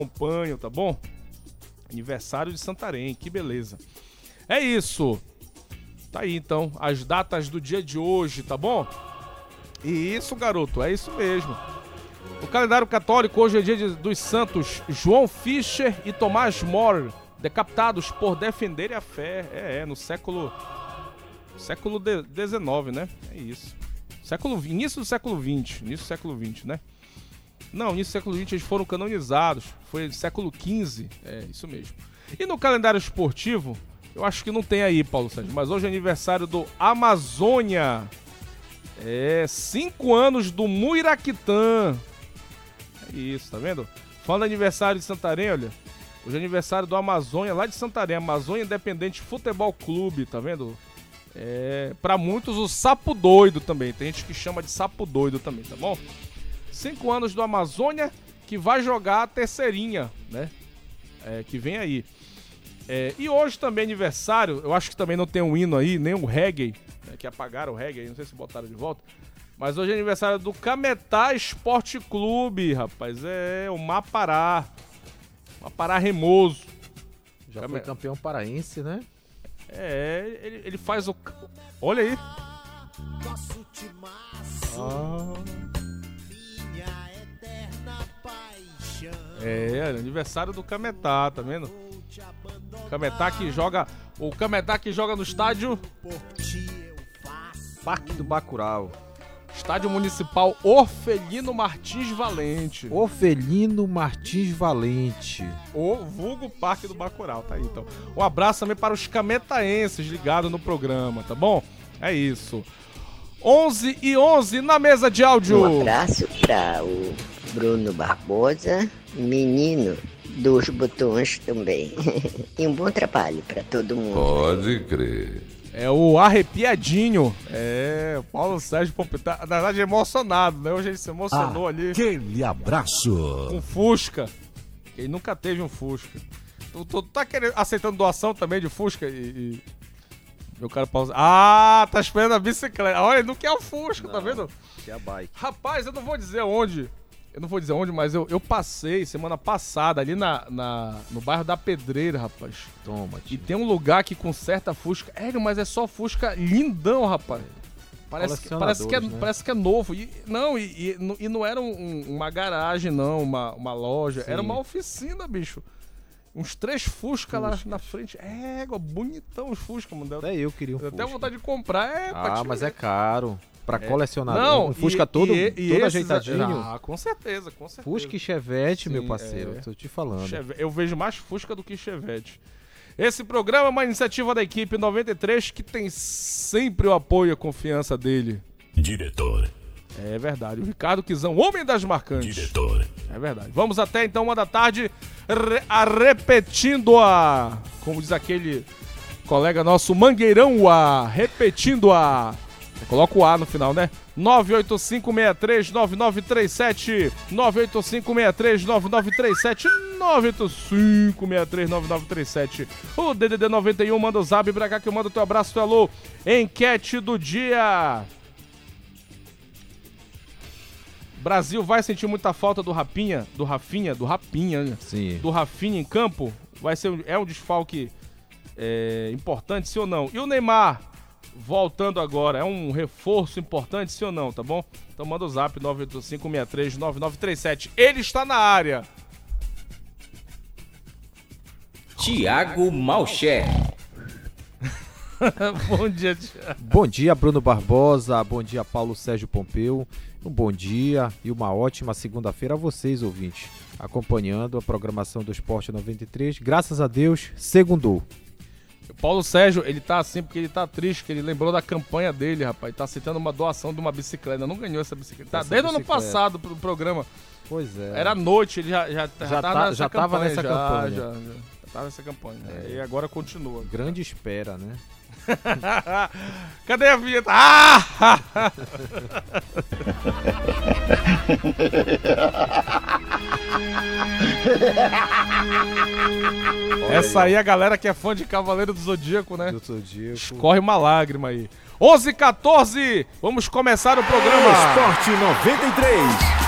acompanham, tá bom? Aniversário de Santarém, que beleza. É isso. Tá aí, então, as datas do dia de hoje, tá bom? E isso, garoto, é isso mesmo. O calendário católico, hoje é dia dos santos João Fischer e Tomás More, decapitados por defenderem a fé. No século XIX, né? É isso. Início do século XX, né? Não, início do século XX eles foram canonizados. Foi século XV, isso mesmo. E no calendário esportivo, eu acho que não tem aí, Paulo Sérgio, mas hoje é aniversário do Amazônia. 5 anos do Muiraquitã. É isso, tá vendo? Falando aniversário de Santarém, olha. Hoje é aniversário do Amazônia, lá de Santarém. Amazônia Independente Futebol Clube, tá vendo? Pra muitos o Sapo Doido também. Tem gente que chama de Sapo Doido também, tá bom? 5 anos do Amazônia, que vai jogar a terceirinha, né? Que vem aí. E hoje também é aniversário, eu acho que também não tem um hino aí, nem um reggae, que apagaram o reggae, não sei se botaram de volta. Mas hoje é aniversário do Cametá Esporte Clube, rapaz. O Mapará. Mapará Remoso. Já foi campeão paraense, né? Ele faz o... Olha aí. Aniversário do Cametá, tá vendo? O Cametá que joga no estádio Parque do Bacurau. Estádio Municipal Orfelino Martins Valente. Orfelino Martins Valente. O vulgo Parque do Bacurau, tá aí então. Um abraço também para os cametaenses ligados no programa, tá bom? É isso. 11h11 na mesa de áudio. Um abraço para o Bruno Barbosa, menino dos botões também. E um bom trabalho para todo mundo. Pode crer. O arrepiadinho. Paulo Sérgio Pompeu. Na verdade, emocionado, né? Hoje ele se emocionou ali. Aquele abraço. Com Fusca. Ele nunca teve um Fusca. Tu tá aceitando doação também de Fusca? Meu cara pausa. Tá esperando a bicicleta. Olha, ele não quer o Fusca, tá vendo? Quer a bike. Rapaz, eu não vou dizer onde. Mas eu passei semana passada ali no bairro da Pedreira, rapaz. Toma, tio. E tem um lugar que conserta Fusca. Mas é só Fusca lindão, rapaz. Parece que é novo. E não era uma garagem, não, uma loja. Sim. Era uma oficina, bicho. Uns 3 Fusca lá na frente. Bonitão os Fusca, mano. Até eu queria um Fusca. Até vontade de comprar. Mas é caro. Pra colecionador. Não, um Fusca todo ajeitadinho. Com certeza. Fusca e Chevette, meu parceiro. Tô te falando. Eu vejo mais Fusca do que Chevette. Esse programa é uma iniciativa da equipe 93 que tem sempre o apoio e a confiança dele. Diretor. É verdade. O Ricardo Quizão, homem das marcantes. Diretor. É verdade. Vamos até então 1 da tarde, repetindo-a. Como diz aquele colega nosso, Mangueirão, repetindo-a. Coloca o A no final, né? 985639937, 985639937, 985639937. O DDD 91 manda o zap pra cá que eu mando o teu abraço, teu alô. Enquete do dia. Brasil vai sentir muita falta do Rafinha. Sim. Do Rafinha em campo. É um desfalque importante, sim ou não? E o Neymar? Voltando agora, é um reforço importante, sim ou não, tá bom? Então manda o zap 985639937. Ele está na área. Tiago Malcher. Bom dia, Tiago. Bom dia, Bruno Barbosa. Bom dia, Paulo Sérgio Pompeu. Um bom dia e uma ótima segunda-feira a vocês, ouvintes, acompanhando a programação do Esporte 93. Graças a Deus, segundou. Paulo Sérgio, ele tá assim porque ele tá triste, que ele lembrou da campanha dele, rapaz. Tá citando uma doação de uma bicicleta. Não ganhou essa bicicleta. Tá desde o ano passado pro programa. Pois é. Era noite, ele já tava nessa campanha. Já tava nessa campanha. E agora continua. Grande espera, né? Cadê a vinheta? Essa aí é a galera que é fã de Cavaleiro do Zodíaco, né? Do Zodíaco. Escorre uma lágrima aí. 11h14, vamos começar o programa. Esporte 93.